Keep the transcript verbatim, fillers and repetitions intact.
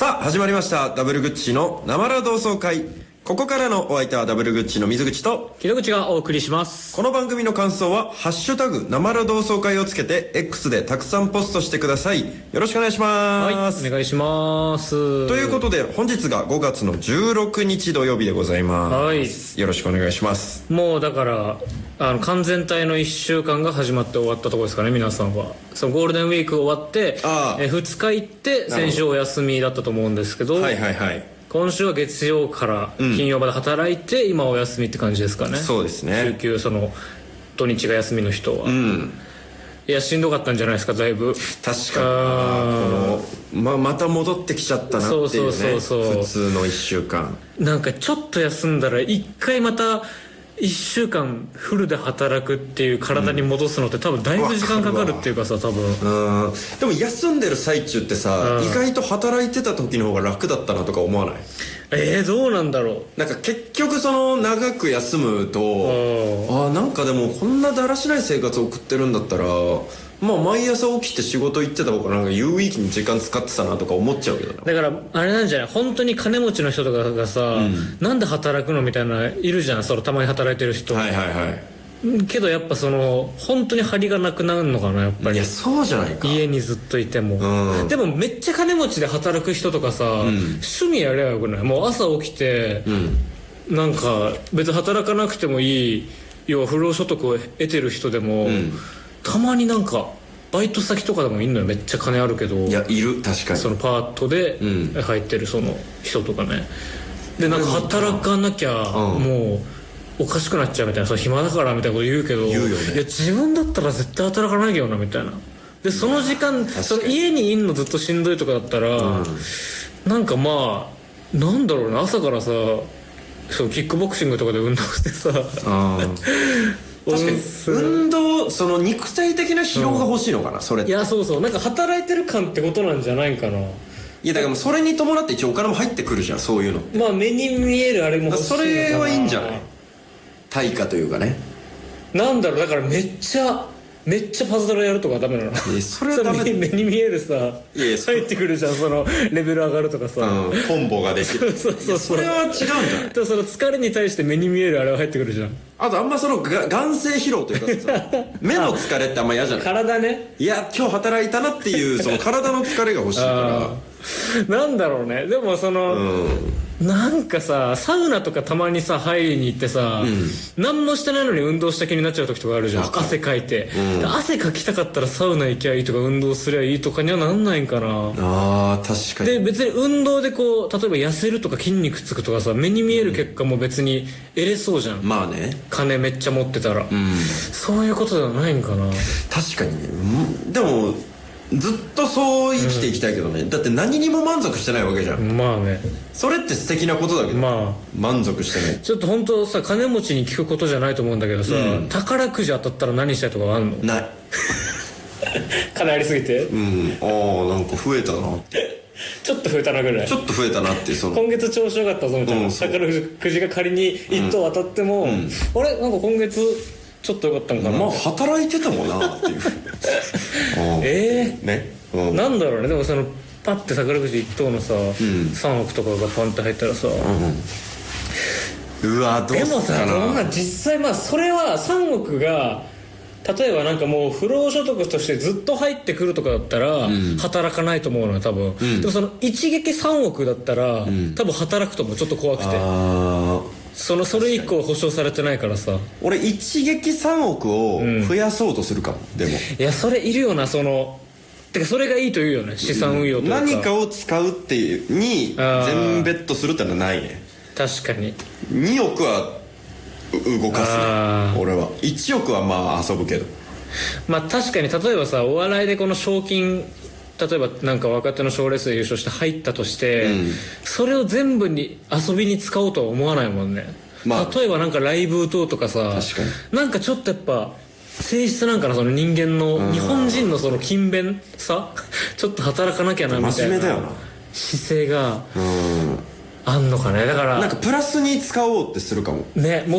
さあ始まりましたダブルグッチのなまら同窓会。ここからのお相手はダブルグッチの水口と木戸口がお送りします。 この番組の感想はハッシュタグなまら同窓会をつけて X でたくさんポストしてください。よろしくお願いします。 はい、お願いします。 ということで本日がごがつのじゅうろくにち土曜日でございます。はい、よろしくお願いします。 もうだからあの完全体のいっしゅうかんが始まって終わったところですかね、皆さんは。そのゴールデンウィーク終わってえふつか行って先週お休みだったと思うんですけど、 はいはいはい、 今週は月曜から金曜まで働いて、うん、今お休みって感じですかね。 そうですね。 週休その土日が休みの人は、うん、いやしんどかったんじゃないですか、だいぶ。 確かにあこの、ま、また戻ってきちゃったなっていうね。そうそうそうそう、普通のいっしゅうかんなんかちょっと休んだら一回またいっしゅうかんフルで働くっていう体に戻すのって多分だいぶ時間かかるっていうかさ、多分。 うん、でも休んでる最中ってさ、意外と働いてた時の方が楽だったなとか思わない？ えー、どうなんだろう。なんか結局その長く休むと、ああなんかでもこんなだらしない生活を送ってるんだったら、まあ毎朝起きて仕事行ってた方がなんか有意義に時間使ってたなとか思っちゃうけどな。 だからあれなんじゃない、本当に金持ちの人とかがさ、うん、なんで働くのみたいないるじゃん、そのたまに働いてる人。はいはいはい。けどやっぱその本当に張りがなくなるのかな、やっぱり。 いやそうじゃないか。 家にずっといても、うん、でもめっちゃ金持ちで働く人とかさ、うん、趣味やればよくない？もう朝起きて、うん、なんか別に働かなくてもいい、要は不労所得を得てる人でも、うん、たまになんかバイト先とかでもいんのよ、めっちゃ金あるけど。 いやいる、確かに。 そのパートで入ってるその人とかね、うん、でなんか働かなきゃもうおかしくなっちゃうみたいな、その暇だからみたいなこと言うけど、言うよね。いや自分だったら絶対働かないけどなみたいな。でその時間その家にいんのずっとしんどいとかだったら、うん、なんかまあなんだろうな、朝からさそうキックボクシングとかで運動してさあ確かに運動、その肉体的な疲労が欲しいのかな、うん、それって。 いやそうそう、なんか働いてる感ってことなんじゃないかな。いやだからもうそれに伴って一応お金も入ってくるじゃん、そういうの。 まあ目に見えるあれも欲しいのかな。 それはいいんじゃない、対価というかね。 なんだろう、だからめっちゃめっちゃパズドラやるとかダメなの？ いやそれはダメ。 目に見えるさ、いや入ってくるじゃん、そのレベル上がるとかさ、 うん、コンボができる。そうそうそう、それは違うんじゃない？ でもその疲れに対して目に見えるあれは入ってくるじゃん。 あとあんまそのが眼性疲労というかさ目の疲れってあんま嫌じゃない？体ね。 いや今日働いたなっていうその体の疲れが欲しいからなんだろうね。でもその、うん、なんかさサウナとかたまにさ入りに行ってさ、うん、何もしてないのに運動した気になっちゃう時とかあるじゃん。汗かいて、うん、汗かきたかったらサウナ行きゃいいとか運動すりゃいいとかにはなんないんかな。 あー確かに。 で別に運動でこう例えば痩せるとか筋肉つくとかさ、目に見える結果も別に得れそうじゃん、うん、まあね、金めっちゃ持ってたら、うん、そういうことではないんかな。 確かにね。でもずっとそう生きていきたいけどね、うん、だって何にも満足してないわけじゃん。 まあね、 それって素敵なことだけど、まあ満足してない。 ちょっと本当さ金持ちに聞くことじゃないと思うんだけどさ、うん、宝くじ当たったら何したいとかあんの？ない金ありすぎて、 うん、ああなんか増えたなってちょっと増えたなぐらい。 ちょっと増えたなってその今月調子よかったぞみたいな、うん、宝くじが仮に一等当たっても、うん、あれなんか今月ちょっとよかったんかな。 まあ働いてたもんなっていうええー、 ね、 うん、なんだろうね。でもそのパッて宝くじ一等のさ、うん、さんおくとかがパンって入ったらさ、 うん、うわどうすかな。 でもさどうな実際まあそれはさんおくが例えばなんかもう不労所得としてずっと入ってくるとかだったら、うん、働かないと思うのよ多分、うん、でもその一撃さんおくだったら、うん、多分働くと思う。ちょっと怖くて、あそのそれ以降保証されてないからさ。 俺一撃さんおくを増やそうとするかも、うん、でもいやそれいるよな。そのてかそれがいいというよね、資産運用というか、 何かを使うっていうに全ベットするってのはないね。確かににおくは動かすね俺は。いちおくはまあ遊ぶけど、 まあ確かに例えばさお笑いでこの賞金例えばなんか若手の賞レースで優勝して入ったとして、うん、それを全部に遊びに使おうとは思わないもんね、まあ、例えばなんかライブ等とかさ、確かになんかちょっとやっぱ性質なんかな、その人間の日本人のその勤勉さちょっと働かなきゃなみたいな真面目だよな姿勢があんのかね。だからなんかプラスに使おうってするかもね。